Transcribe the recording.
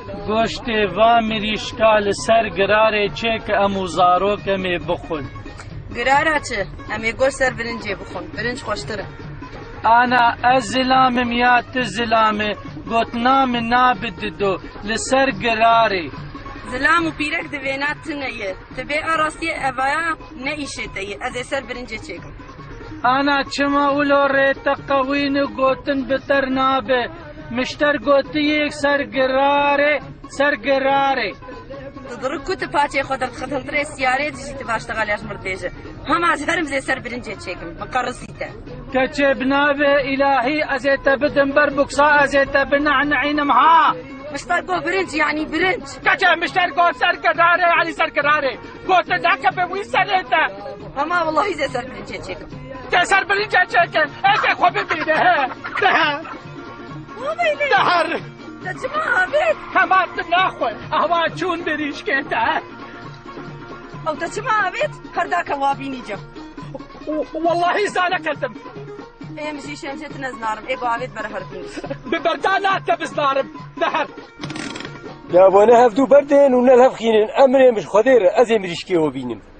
گۆشتێ وا مریشکا لەسەر گرارێ چێ کە ئەموو زارۆکەمێ بخۆن. گرارە چ؟ ئەمێ گۆشت سەر برنجێ بخۆن، برنج خۆشترە. ئانا ئەس زلامم یا ت زلامێ گوتنا من نابددۆ لەسەر گرارێ. زلام و پیرەک دەوێنات تنەیە، دەبێ ئاڕاستیە ئەڤایە نەئیشێتەیە، ئەزێ سەر برنجێ چێکم. ئانا چما ئولۆ ڕێتە قەوین و گوتن بتەر نابێ، مشتەر گوتیەک سەر گرارێ سەر گرارێ. دڕک کوتە پاچێ خۆ دەرخەتەنترێ سیارێ دژیتە باشتەغالیاش مردێژە. هەماز هەرم زێ سەر برنجێ چێکم، بەقەڕسیتە. کەچێ بنابێ ئیلاهی ئەزێتە بدم بەر بوکسا ئەزێتە بنەعنەعینم ها. مشتەر گۆ برنج یعنی برنج. کەچێ مشتەر گۆ سەر گرارێ علی سەر گرارێ. گۆتە داکە بەوی سەرێتە. هەما وەڵاهی زێ سەر برنجێ چێکم. تێ سەر برنجێ چێکن، ئێکێ خۆ ببینە هێ. دەهەر. دەچما ئاوێت؟ هەماتم ناخۆی، ئەوا چوون بریشکێتە. ئەو دەچما ئاوێت؟ هەرداکە وابینی جەم. واللهی زانەکەتم. ئێمەشی شێنجێت نەزنارم، ئێگۆ ئاوێت بەرە هەربوو. ببەردا ناتە بزنارم، دەهەر. یا بۆنە هەفتوو بەردێن و نەلهەفخینن ئەمرێ مش خۆدێرە ئەزێ مریشکێوە بینم.